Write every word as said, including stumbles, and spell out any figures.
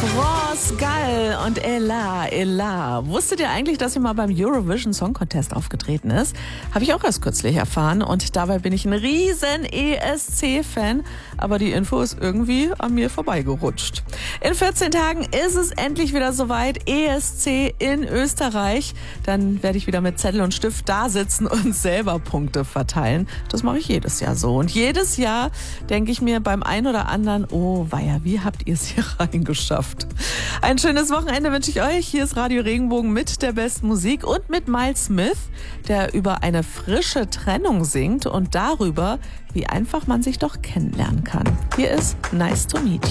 France Gall und Ella, Ella. Wusstet ihr eigentlich, dass sie mal beim Eurovision Song Contest aufgetreten ist? Habe ich auch erst kürzlich erfahren und dabei bin ich ein riesen E S C-Fan. Aber die Info ist irgendwie an mir vorbeigerutscht. In vierzehn Tagen ist es endlich wieder soweit. E S C in Österreich. Dann werde ich wieder mit Zettel und Stift da sitzen und selber Punkte verteilen. Das mache ich jedes Jahr so. Und jedes Jahr denke ich mir beim einen oder anderen, oh weia, wie habt ihr es hier reingeschafft? Ein schönes Wochenende wünsche ich euch. Hier ist Radio Regenbogen mit der besten Musik und mit Miles Smith, der über eine frische Trennung singt und darüber, wie einfach man sich doch kennenlernen kann. Hier ist Nice to Meet You.